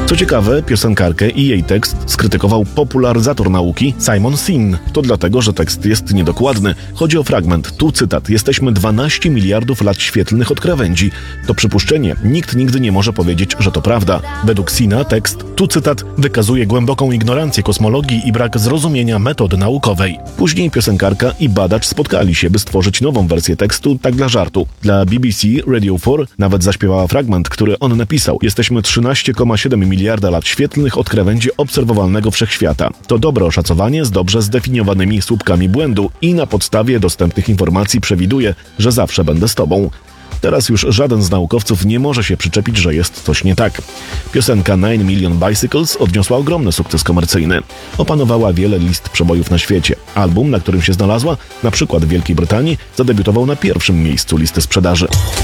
Co ciekawe, piosenkarkę i jej tekst skrytykował popularyzator nauki Simon Sin. To dlatego, że tekst jest niedokładny. Chodzi o fragment. Tu cytat. Jesteśmy 12 miliardów lat świetlnych od krawędzi. To przypuszczenie. Nikt nigdy nie może powiedzieć, że to prawda. Według Sina tekst, tu cytat, wykazuje głęboką ignorancję kosmologii i brak zrozumienia metody naukowej. Później piosenkarka i badacz spotkali się, by stworzyć nową wersję tekstu, tak dla żartu. Dla BBC Radio 4 nawet zaśpiewała fragment, który on napisał. Jesteśmy 13,7 miliarda lat świetlnych od krawędzi obserwowalnego wszechświata. To dobre oszacowanie z dobrze zdefiniowanymi słupkami błędu i na podstawie dostępnych informacji przewiduje, że zawsze będę z tobą. Teraz już żaden z naukowców nie może się przyczepić, że jest coś nie tak. Piosenka 9 Million Bicycles odniosła ogromny sukces komercyjny. Opanowała wiele list przebojów na świecie. Album, na którym się znalazła, na przykład w Wielkiej Brytanii, zadebiutował na pierwszym miejscu listy sprzedaży.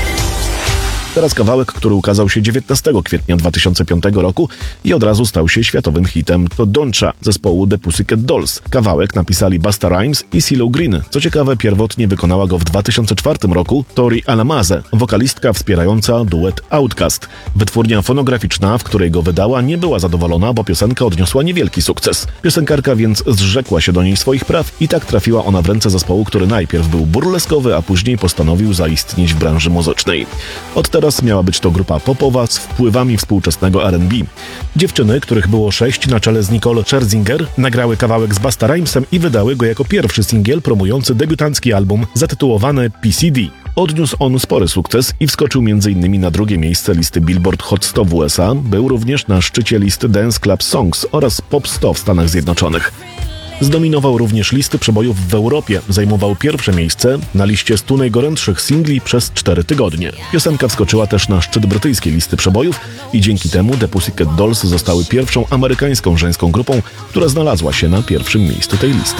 Teraz kawałek, który ukazał się 19 kwietnia 2005 roku i od razu stał się światowym hitem. To Don'Tcha zespołu The Pussycat Dolls. Kawałek napisali Busta Rhymes i CeeLo Green. Co ciekawe, pierwotnie wykonała go w 2004 roku Tori Alamaze, wokalistka wspierająca duet Outkast. Wytwórnia fonograficzna, w której go wydała, nie była zadowolona, bo piosenka odniosła niewielki sukces. Piosenkarka więc zrzekła się do niej swoich praw i tak trafiła ona w ręce zespołu, który najpierw był burleskowy, a później postanowił zaistnieć w branży muzycznej. Od teraz miała być to grupa popowa z wpływami współczesnego R&B. Dziewczyny, których było 6 na czele z Nicole Scherzinger, nagrały kawałek z Busta Rhymesem i wydały go jako pierwszy singiel promujący debiutancki album zatytułowany PCD. Odniósł on spory sukces i wskoczył m.in. na drugie miejsce listy Billboard Hot 100 w USA, był również na szczycie listy Dance Club Songs oraz Pop 100 w Stanach Zjednoczonych. Zdominował również listy przebojów w Europie, zajmował pierwsze miejsce na liście 100 najgorętszych singli przez 4 tygodnie. Piosenka wskoczyła też na szczyt brytyjskiej listy przebojów i dzięki temu The Pussycat Dolls zostały pierwszą amerykańską żeńską grupą, która znalazła się na pierwszym miejscu tej listy.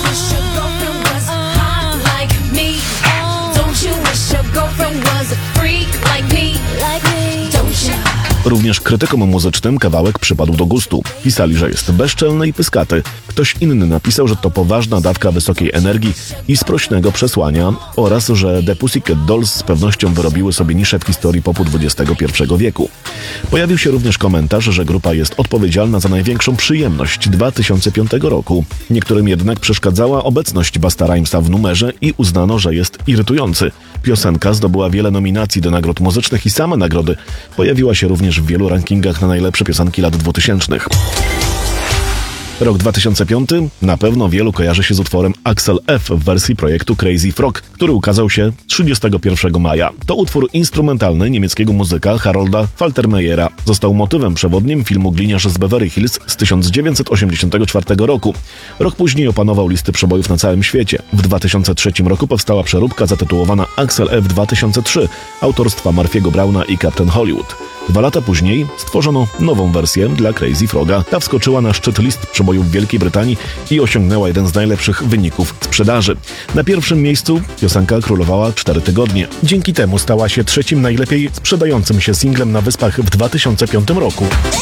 Również krytykom muzycznym kawałek przypadł do gustu. Pisali, że jest bezczelny i pyskaty. Ktoś inny napisał, że to poważna dawka wysokiej energii i sprośnego przesłania oraz, że The Pussycat Dolls z pewnością wyrobiły sobie niszę w historii popu XXI wieku. Pojawił się również komentarz, że grupa jest odpowiedzialna za największą przyjemność 2005 roku. Niektórym jednak przeszkadzała obecność Busta Rhymesa w numerze i uznano, że jest irytujący. Piosenka zdobyła wiele nominacji do nagród muzycznych i same nagrody pojawiła się również w wielu rankingach na najlepsze piosenki lat 2000. Rok 2005 na pewno wielu kojarzy się z utworem Axel F w wersji projektu Crazy Frog, który ukazał się 31 maja. To utwór instrumentalny niemieckiego muzyka Harolda Faltermeyera. Został motywem przewodnim filmu Gliniarz z Beverly Hills z 1984 roku. Rok później opanował listy przebojów na całym świecie. W 2003 roku powstała przeróbka zatytułowana Axel F 2003 autorstwa Murphy'ego Browna i Captain Hollywood. 2 lata później stworzono nową wersję dla Crazy Froga. Ta wskoczyła na szczyt list przebojów w Wielkiej Brytanii i osiągnęła jeden z najlepszych wyników sprzedaży. Na pierwszym miejscu piosenka królowała 4 tygodnie. Dzięki temu stała się trzecim najlepiej sprzedającym się singlem na Wyspach w 2005 roku.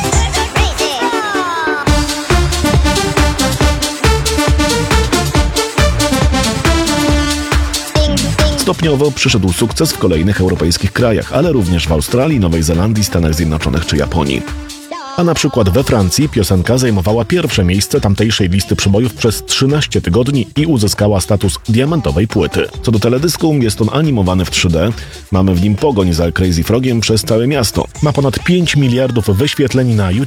Stopniowo przyszedł sukces w kolejnych europejskich krajach, ale również w Australii, Nowej Zelandii, Stanach Zjednoczonych czy Japonii. A na przykład we Francji piosenka zajmowała pierwsze miejsce tamtejszej listy przebojów przez 13 tygodni i uzyskała status diamentowej płyty. Co do teledysku, jest on animowany w 3D. Mamy w nim pogoń za Crazy Frogiem przez całe miasto. Ma ponad 5 miliardów wyświetleń na YouTube.